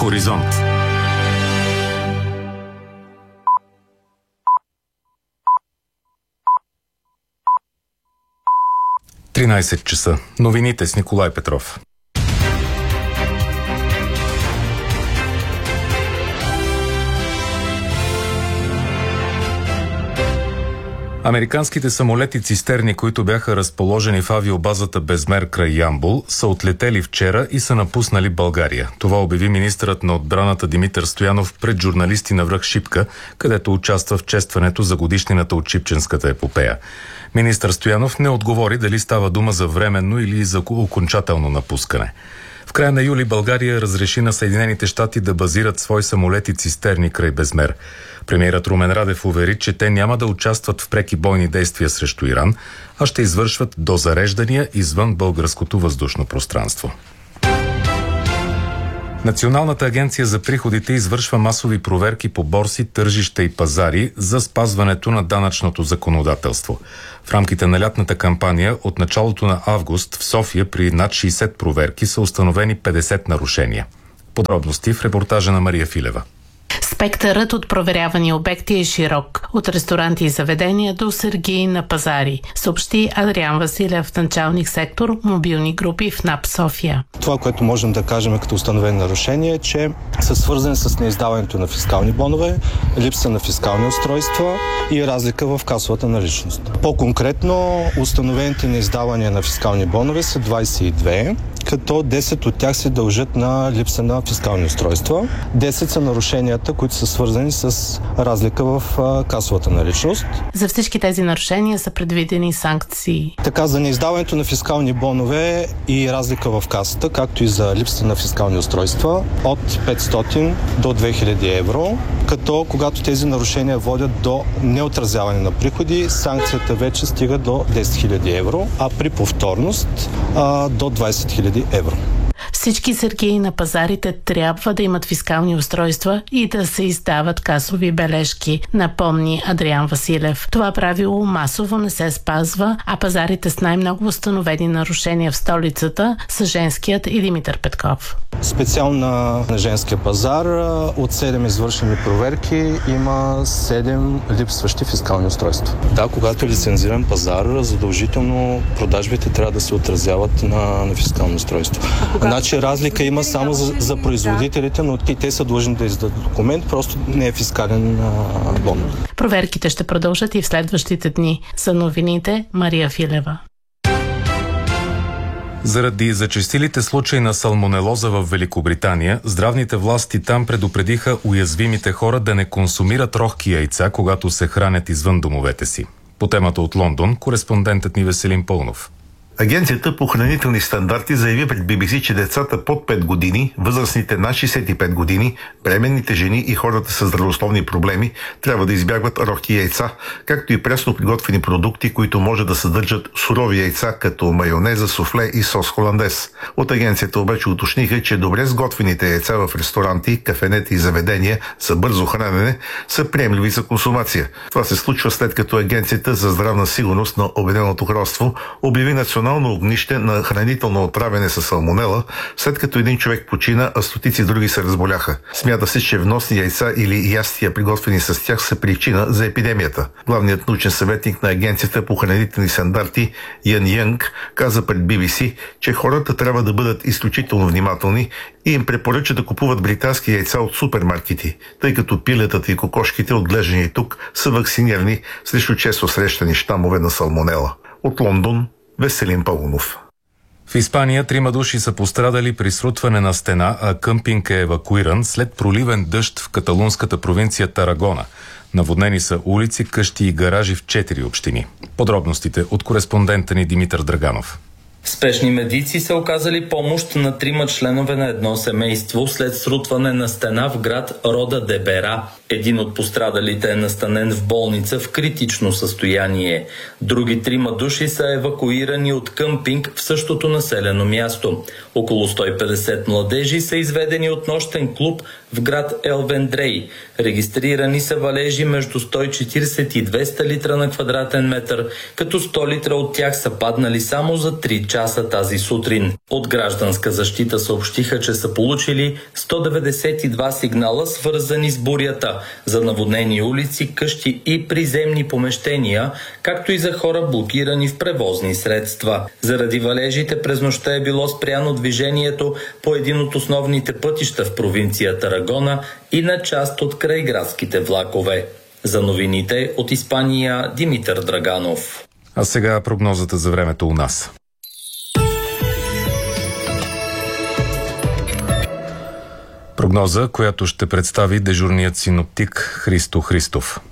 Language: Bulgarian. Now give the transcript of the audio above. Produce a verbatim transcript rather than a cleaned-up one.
Хоризонт. тринайсет часа. Новините с Николай Петров. Американските самолети-цистерни, които бяха разположени в авиобазата Безмер край Ямбол, са отлетели вчера и са напуснали България. Това обяви министърът на отбраната Димитър Стоянов пред журналисти на връх Шипка, където участва в честването за годишнината от Шипченската епопея. Министър Стоянов не отговори дали става дума за временно или за окончателно напускане. В края на юли България разреши на Съединените щати да базират свои самолети-цистерни край Безмер. Премиерът Румен Радев увери, че те няма да участват в преки бойни действия срещу Иран, а ще извършват дозареждания извън българското въздушно пространство. Националната агенция за приходите извършва масови проверки по борси, тържища и пазари за спазването на данъчното законодателство. В рамките на лятната кампания от началото на август в София при над шейсет проверки са установени петдесет нарушения. Подробности в репортажа на Мария Филева. Спектърът от проверявани обекти е широк. От ресторанти и заведения до сергии на пазари, съобщи Адриан Василев, началник сектор мобилни групи в НАП София. Това, което можем да кажем като установени нарушения е, че са свързани с неиздаването на фискални бонове, липса на фискални устройства и разлика в касовата наличност. По-конкретно, установените неиздавания на фискални бонове са двайсет и две, като десет от тях се дължат на липса на фискални устройства. десет са нарушенията, които са свързани с разлика в касовата наличност. За всички тези нарушения са предвидени санкции. Така, за неиздаването на фискални бонове и разлика в касата, както и за липса на фискални устройства, от петстотин до две хиляди евро, като когато тези нарушения водят до неотразяване на приходи, санкцията вече стига до десет хиляди евро, а при повторност а, до двайсет хиляди евро. Всички сергии на пазарите трябва да имат фискални устройства и да се издават касови бележки, напомни Адриан Василев. Това правило масово не се спазва, а пазарите с най-много установени нарушения в столицата са Женският и Димитър Петков. Специално на, на женския пазар от седем извършени проверки има седем липсващи фискални устройства. Да, когато е лицензиран пазар, задължително продажбите трябва да се отразяват на, на фискално устройство. Значи разлика има само за, за производителите, но и те са длъжни да издадат документ, просто не е фискален а, бон. Проверките ще продължат и в следващите дни. За новините Мария Филева. Заради зачестилите случаи на салмонелоза в Великобритания, здравните власти там предупредиха уязвимите хора да не консумират рохки яйца, когато се хранят извън домовете си. По темата от Лондон, кореспондентът ни Веселин Пълнов. Агенцията по хранителни стандарти заяви пред Би Би Си, че децата под пет години, възрастните над шейсет и пет години, бременните жени и хората с здравословни проблеми трябва да избягват рохки яйца, както и пресно приготвени продукти, които може да съдържат сурови яйца, като майонеза, суфле и сос холандез. От агенцията обаче уточниха, че добре сготвените яйца в ресторанти, кафенета и заведения за бързо хранене са приемливи за консумация. Това се случва след като Агенцията за здравна сигурност на Обединеното кралство обяви национално огнище на хранително отравяне с салмонела, след като един човек почина, а стотици други се разболяха. Смята се, че вносни яйца или ястия, приготвени с тях, са причина за епидемията. Главният научен съветник на Агенцията по хранителни стандарти Ян Янг каза пред Би Би Си, че хората трябва да бъдат изключително внимателни и им препоръча да купуват британски яйца от супермаркети, тъй като пилетата и кокошките, отглеждани тук, са вакцинирани срещу често срещани щамове на салмонела. От Лондон, Веселин Пълнов. В Испания трима души са пострадали при срутване на стена, а къмпинг е евакуиран след проливен дъжд в каталунската провинция Тарагона. Наводнени са улици, къщи и гаражи в четири общини. Подробностите от кореспондента ни Димитър Драганов. Спешни медици са оказали помощ на трима членове на едно семейство след срутване на стена в град Рода де Бера. Един от пострадалите е настанен в болница в критично състояние. Други трима души са евакуирани от къмпинг в същото населено място. Около сто и петдесет младежи са изведени от нощен клуб в град Елвендрей. Регистрирани са валежи между сто и четиридесет и двеста литра на квадратен метър, като сто литра от тях са паднали само за три часа тази сутрин. От гражданска защита съобщиха, че са получили сто деветдесет и два сигнала, свързани с бурята, за наводнени улици, къщи и приземни помещения, както и за хора блокирани в превозни средства. Заради валежите през нощта е било спряно движението по един от основните пътища в провинция Тарагона и на част от крайградските влакове. За новините от Испания, Димитър Драганов. А сега прогнозата за времето у нас. Прогноза, която ще представи дежурният синоптик Христо Христов.